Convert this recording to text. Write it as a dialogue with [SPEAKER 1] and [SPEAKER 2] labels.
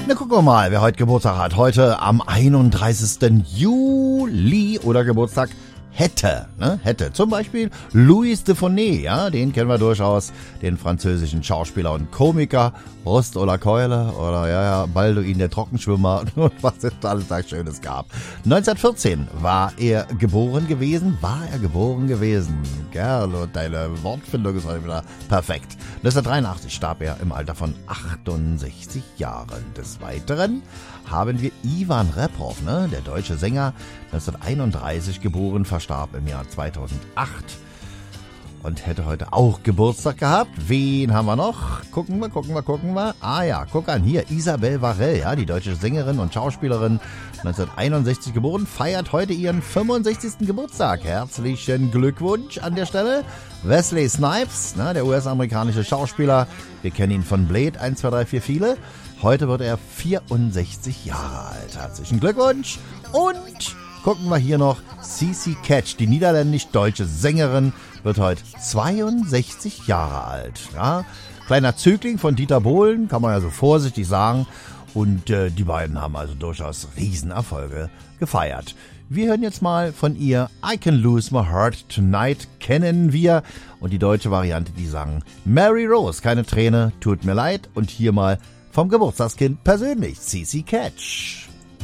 [SPEAKER 1] Na, gucken wir mal, wer heute Geburtstag hat. Heute am 31. Juli oder Geburtstag hätte, hätte. Zum Beispiel Louis de Funès, ja, den kennen wir durchaus, den französischen Schauspieler und Komiker, Brust oder Keule oder Balduin der Trockenschwimmer und was es alles da Schönes gab. 1914 war er geboren gewesen. Gerlo, deine Wortfindung ist heute wieder perfekt. 1983 starb er im Alter von 68 Jahren. Des Weiteren haben wir Ivan Reprov, der deutsche Sänger, 1931 geboren, verstarb im Jahr 2008 und hätte heute auch Geburtstag gehabt. Wen haben wir noch? Gucken wir. Ah ja, guck an, hier, Isabelle Varell, ja, die deutsche Sängerin und Schauspielerin, 1961 geboren, feiert heute ihren 65. Geburtstag. Herzlichen Glückwunsch an der Stelle. Wesley Snipes, der US-amerikanische Schauspieler, wir kennen ihn von Blade, 1, 2, 3, 4, viele. Heute wird er 64 Jahre alt. Herzlichen Glückwunsch. Und gucken wir hier noch, CC Catch, die niederländisch-deutsche Sängerin, wird heute 62 Jahre alt. Ja? Kleiner Zögling von Dieter Bohlen, kann man ja so vorsichtig sagen. Und die beiden haben also durchaus Riesenerfolge gefeiert. Wir hören jetzt mal von ihr I Can Lose My Heart Tonight, kennen wir. Und die deutsche Variante, die sagen Mary Rose, keine Träne, tut mir leid. Und hier mal vom Geburtstagskind persönlich, CC Catch.